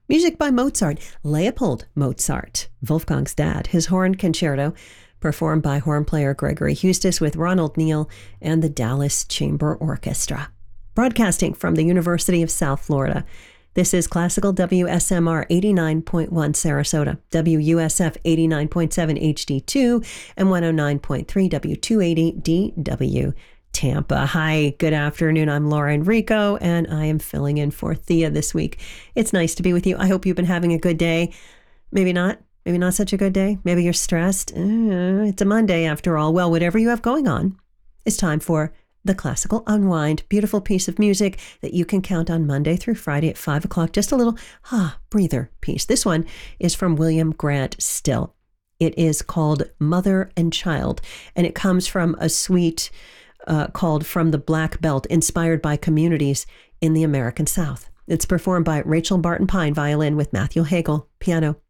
Music by Mozart, Leopold Mozart, Wolfgang's dad. His horn concerto, performed by horn player Gregory Hustis with Ronald Neal and the Dallas Chamber Orchestra. Broadcasting from the University of South Florida. This is Classical WSMR 89.1 Sarasota, WUSF 89.7 HD2, and 109.3 W280 DW Tampa. Hi, good afternoon. I'm Laura Enrico, and I am filling in for Thea this week. It's nice to be with you. I hope you've been having a good day. Maybe not such a good day. Maybe you're stressed. It's a Monday after all. Well, whatever you have going on, it's time for the Classical Unwind. Beautiful piece of music that you can count on Monday through Friday at 5 o'clock. Just a little breather piece. This one is from William Grant Still. It is called Mother and Child, and it comes from a suite called From the Black Belt, inspired by communities in the American South. It's performed by Rachel Barton Pine, violin, with Matthew Hagel, piano.